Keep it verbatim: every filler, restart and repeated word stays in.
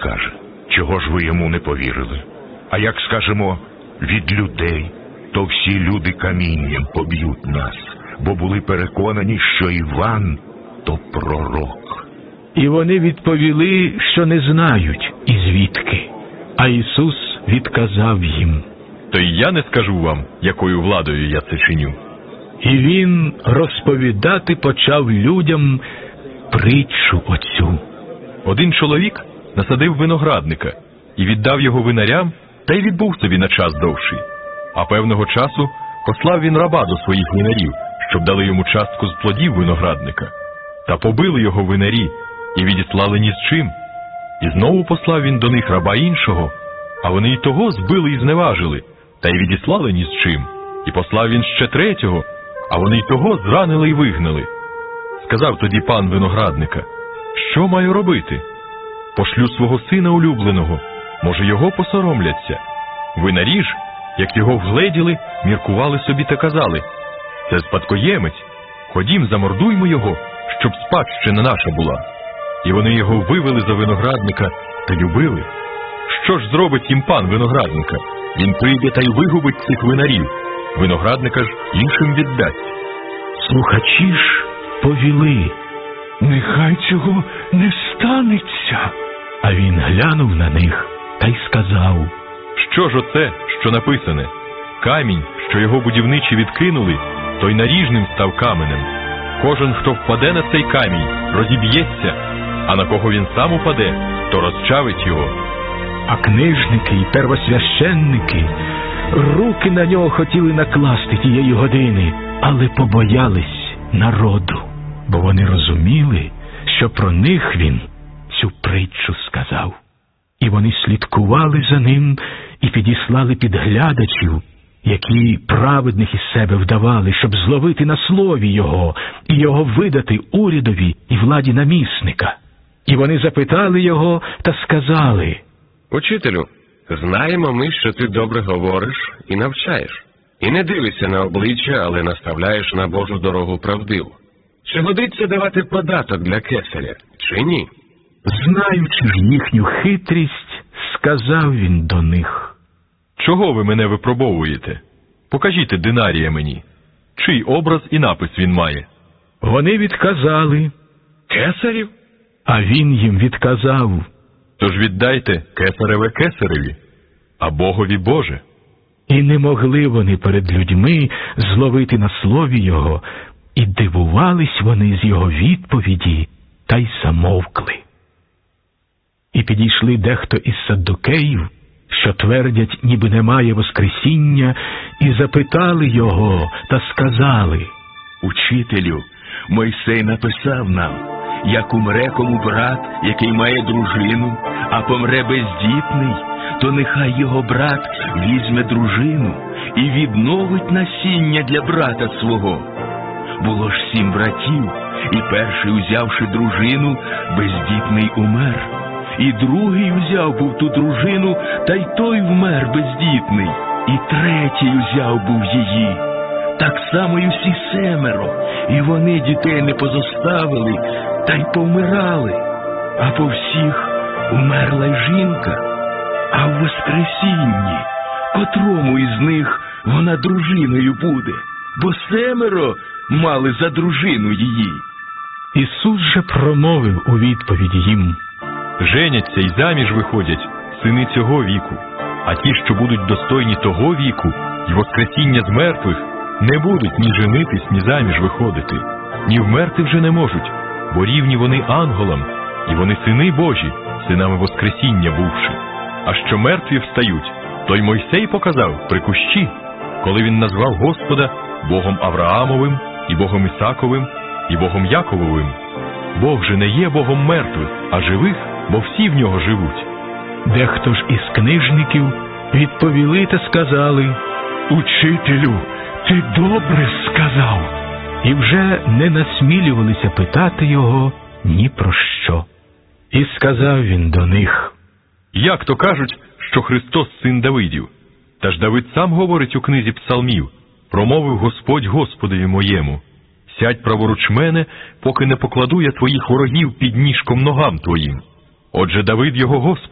каже. Чого ж ви йому не повірили? А як скажемо від людей, то всі люди камінням поб'ють нас, бо були переконані, що Іван – то пророк. І вони відповіли, що не знають, і звідки. А Ісус відказав їм: То й я не скажу вам, якою владою я це чиню. І він розповідати почав людям притчу оцю. Один чоловік насадив виноградника і віддав його винарям, та й відбув собі на час довший. А певного часу послав він раба до своїх винарів, щоб дали йому частку з плодів виноградника. Та побили його винарі і відіслали ні з чим. І знову послав він до них раба іншого, а вони й того збили і зневажили, та й відіслали ні з чим. І послав він ще третього, а вони й того зранили й вигнали. Сказав тоді пан виноградника: що маю робити? Пошлю свого сина улюбленого, може, його посоромляться. Винарі ж, як його вгледіли, міркували собі та казали: це спадкоємець, ходім, замордуймо його, щоб спадщина наша була. І вони його вивели за виноградника та любили. Що ж зробить їм пан виноградника? Він прийде та й вигубить цих винарів, виноградника ж іншим віддасть. Слухачі ж повіли: нехай цього не станеться. А він глянув на них та й сказав: що ж оце, що написане? Камінь, що його будівничі відкинули, той наріжним став каменем. Кожен, хто впаде на цей камінь, розіб'ється, а на кого він сам упаде, то розчавить його. А книжники й первосвященники руки на нього хотіли накласти тієї години, але побоялись народу, бо вони розуміли, що про них він цю притчу сказав. І вони слідкували за ним і підіслали підглядачів, які праведних із себе вдавали, щоб зловити на слові його і його видати урядові і владі намісника. І вони запитали його та сказали: Учителю, знаємо ми, що ти добре говориш і навчаєш, і не дивишся на обличчя, але наставляєш на Божу дорогу правдиву. Чи годиться давати податок для кесаря, чи ні? Знаючи ж їхню хитрість, сказав він до них: чого ви мене випробовуєте? Покажіть динарія мені. Чий образ і напис він має? Вони відказали: Кесарів? А він їм відказав: тож віддайте кесареве кесареві, а Богові Боже. І не могли вони перед людьми зловити на слові його, і дивувались вони з його відповіді, та й замовкли. І підійшли дехто із саддукеїв, що твердять, ніби немає воскресіння, і запитали його та сказали: Учителю, Мойсей написав нам, як умре кому брат, який має дружину, а помре бездітний, то нехай його брат візьме дружину і відновить насіння для брата свого. Було ж сім братів, і перший, узявши дружину, бездітний умер. І другий узяв був ту дружину, та й той вмер бездітний. І третій узяв був її. Так само й усі семеро, і вони дітей не позоставили, та й повмирали. А по всіх умерла й жінка. А в воскресінні, котрому із них вона дружиною буде? Бо семеро мали за дружину її. Ісус же промовив у відповіді їм: женяться й заміж виходять сини цього віку, а ті, що будуть достойні того віку й воскресіння з мертвих, не будуть ні женитись, ні заміж виходити, ні вмерти вже не можуть, бо рівні вони ангелам, і вони сини Божі, синами воскресіння бувши. А що мертві встають, то й Мойсей показав при кущі, коли він назвав Господа Богом Авраамовим, і Богом Ісаковим, і Богом Якововим. Бог же не є Богом мертвих, а живих, бо всі в нього живуть. Дехто ж із книжників відповіли та сказали: Учителю, ти добре сказав. І вже не насмілювалися питати його ні про що. І сказав він до них: як то кажуть, що Христос син Давидів? Та ж Давид сам говорить у книзі псалмів: промовив Господь Господові моєму: сядь праворуч мене, поки не покладу я твоїх ворогів під ніжком ногам твоїм. Отже, Давид його Господь